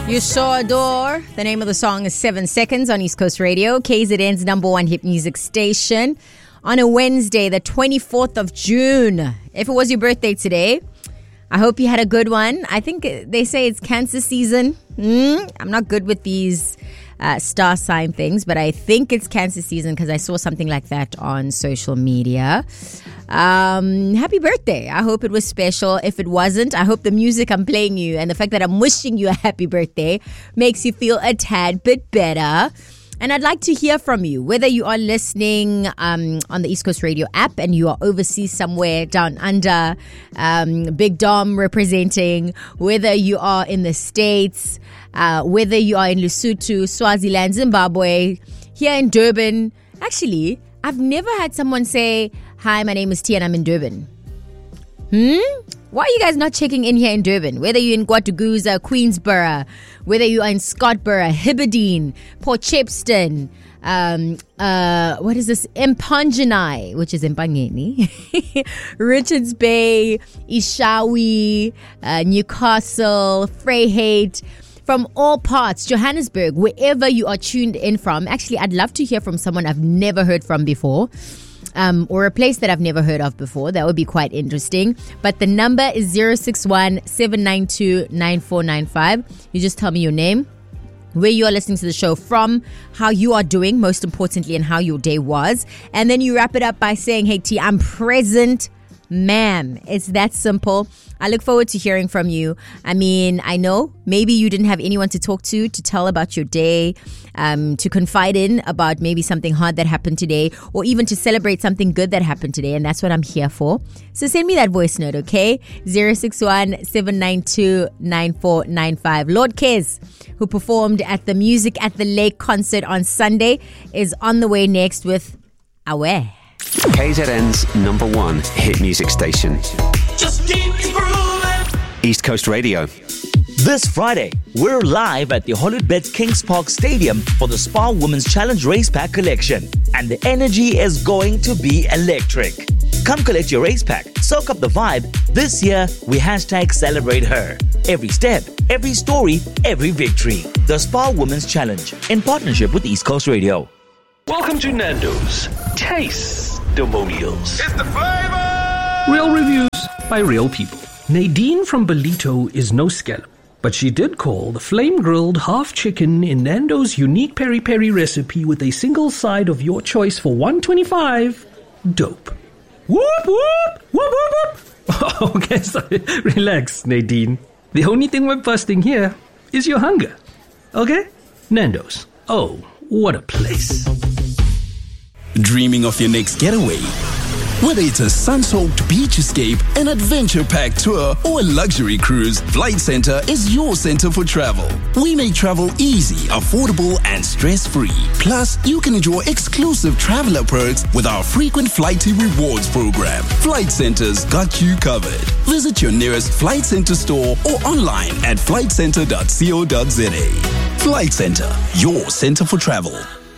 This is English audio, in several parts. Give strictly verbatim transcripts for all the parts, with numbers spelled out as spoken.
You Saw a Door. The name of the song is Seven Seconds on East Coast Radio, K Z N's number one hit music station. On a Wednesday, the twenty-fourth of June. If it was your birthday today, I hope you had a good one. I think they say it's Cancer season. Mm, I'm not good with these uh, star sign things, but I think it's Cancer season because I saw something like that on social media. Um, happy birthday. I hope it was special. If it wasn't, I hope the music I'm playing you and the fact that I'm wishing you a happy birthday makes you feel a tad bit better. And I'd like to hear from you, whether you are listening um, on the East Coast Radio app and you are overseas somewhere down under, um, Big Dom representing, whether you are in the States, uh, whether you are in Lesotho, Swaziland, Zimbabwe, here in Durban. Actually, I've never had someone say, "Hi, my name is T and I'm in Durban." Hmm? Why are you guys not checking in here in Durban? Whether you're in Guataguza, Queensborough, whether you are in Scottsboro, Hebridean, Port Shepstone, um, uh, what is this? Mpanjani, which is Mpangeni, Richards Bay, Ishawi, uh, Newcastle, Vryheid. From all parts, Johannesburg, wherever you are tuned in from. Actually, I'd love to hear from someone I've never heard from before. Um, or a place that I've never heard of before. That would be quite interesting. But the number is zero six one, seven nine two, nine four nine five. You just tell me your name, where you are listening to the show from, how you are doing, most importantly, and how your day was. And then you wrap it up by saying, "Hey, T, I'm present, ma'am." It's that simple. I look forward to hearing from you. I mean, I know maybe you didn't have anyone to talk to, to tell about your day, um, to confide in about maybe something hard that happened today, or even to celebrate something good that happened today. And that's what I'm here for. So send me that voice note, okay? zero six one, seven nine two, nine four nine five. Lord Kes, who performed at the Music at the Lake concert on Sunday, is on the way next with Awe. K Z N's number one hit music station. Just keep grooving. East Coast Radio. This Friday, we're live at the Hollywoodbets Kings Park Stadium for the Spa Women's Challenge Race Pack Collection. And the energy is going to be electric. Come collect your race pack, soak up the vibe. This year, we hashtag celebrate her. Every step, every story, every victory. The Spa Women's Challenge in partnership with East Coast Radio. Welcome to Nando's Taste-Demonials. It's the flavor. Real reviews by real people. Nadine from Belito is no scallop, but she did call the flame-grilled half chicken in Nando's unique peri-peri recipe with a single side of your choice for one twenty-five dope. Whoop, whoop, whoop, whoop, whoop. Okay, sorry. Relax, Nadine. The only thing we're busting here is your hunger. Okay? Nando's. Oh, what a place. Dreaming of your next getaway? Whether it's a sun-soaked beach escape, an adventure-packed tour, or a luxury cruise, Flight Centre is your center for travel. We make travel easy, affordable, and stress-free. Plus, you can enjoy exclusive traveler perks with our frequent Flighty Rewards program. Flight Centre's got you covered. Visit your nearest Flight Centre store or online at flight centre dot co dot za. Flight Centre, your center for travel.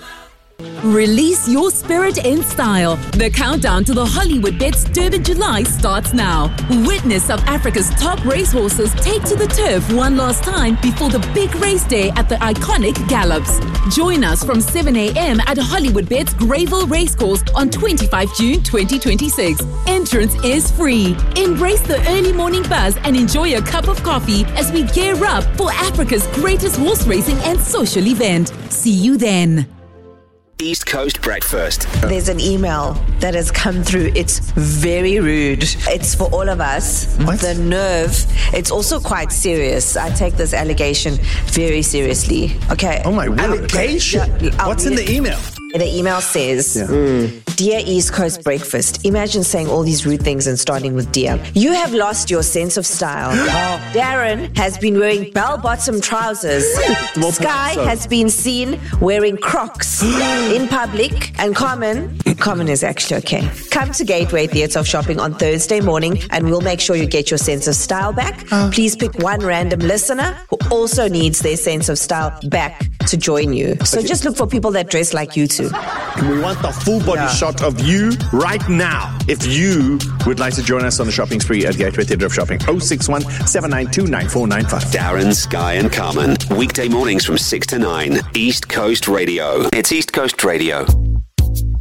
Release your spirit in style. The countdown to the Hollywoodbets Durban July starts now. Witness South Africa's top racehorses take to the turf one last time before the big race day at the iconic Gallops. Join us from seven a.m. at Hollywoodbets Greyville Racecourse on the twenty-fifth of June twenty twenty-six. Entrance is free. Embrace the early morning buzz and enjoy a cup of coffee as we gear up for Africa's greatest horse racing and social event. See you then. East Coast Breakfast. There's an email that has come through. It's very rude. It's for all of us. What? The nerve. It's also quite serious. I take this allegation very seriously. Okay. Oh my word. Allegation? Yeah, What's in the email? The email says, Yeah. mm, Dear East Coast Breakfast, imagine saying all these rude things and starting with dear. You have lost your sense of style. Darren has been wearing bell-bottom trousers. Sky has been seen wearing Crocs in public. And Common, Common is actually okay. Come to Gateway Theatre of Shopping on Thursday morning and we'll make sure you get your sense of style back. Please pick one random listener who also needs their sense of style back to join you. So just look for people that dress like you too. We want the full body yeah. shot of you right now. If you would like to join us on the shopping spree at Gateway Theatre of Shopping, oh six one, seven nine two, nine four nine five. Darren, Sky and Carmen. Weekday mornings from six to nine. East Coast Radio. It's East Coast Radio.